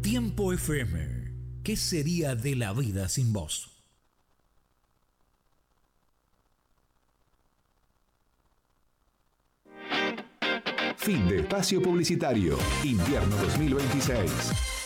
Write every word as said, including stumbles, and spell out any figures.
Tiempo F M. ¿Qué sería de la vida sin vos? Fin de espacio publicitario. Invierno dos mil veintiséis.